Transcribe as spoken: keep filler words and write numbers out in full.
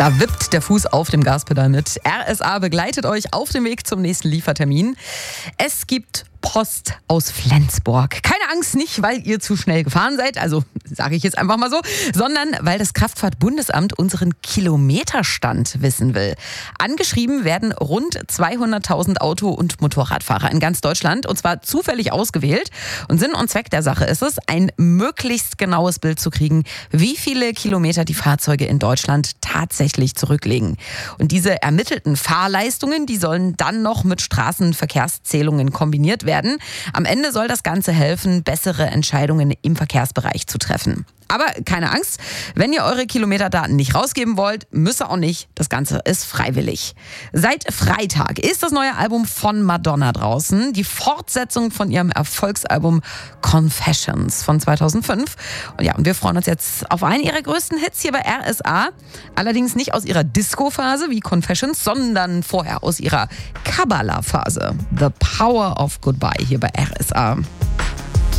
Da wippt der Fuß auf dem Gaspedal mit. R S A begleitet euch auf dem Weg zum nächsten Liefertermin. Es gibt Post aus Flensburg. Keine Angst, nicht weil ihr zu schnell gefahren seid, also sage ich jetzt einfach mal so, sondern weil das Kraftfahrtbundesamt unseren Kilometerstand wissen will. Angeschrieben werden rund zweihunderttausend Auto- und Motorradfahrer in ganz Deutschland, und zwar zufällig ausgewählt. Und Sinn und Zweck der Sache ist es, ein möglichst genaues Bild zu kriegen, wie viele Kilometer die Fahrzeuge in Deutschland tatsächlich zurücklegen. Und diese ermittelten Fahrleistungen, die sollen dann noch mit Straßenverkehrszählungen kombiniert werden. Werden. Am Ende soll das Ganze helfen, bessere Entscheidungen im Verkehrsbereich zu treffen. Aber keine Angst, wenn ihr eure Kilometerdaten nicht rausgeben wollt, müsst ihr auch nicht. Das Ganze ist freiwillig. Seit Freitag ist das neue Album von Madonna draußen. Die Fortsetzung von ihrem Erfolgsalbum Confessions von zweitausendfünf. Und ja, und wir freuen uns jetzt auf einen ihrer größten Hits hier bei R S A. Allerdings nicht aus ihrer Disco-Phase wie Confessions, sondern vorher aus ihrer Kabbalah-Phase. The Power of Goodbye hier bei R S A.